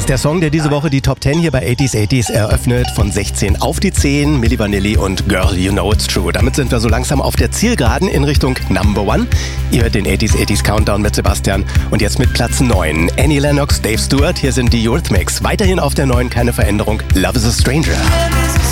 ist der Song, der diese Woche die Top 10 hier bei 80s eröffnet. Von 16 auf die 10, Milli Vanilli und Girl, You Know It's True. Damit sind wir so langsam auf der Zielgeraden in Richtung Number One. Ihr hört den 80s Countdown mit Sebastian. Und jetzt mit Platz 9. Annie Lennox, Dave Stewart, hier sind die Eurythmics. Weiterhin auf der 9, keine Veränderung. Love is a Stranger.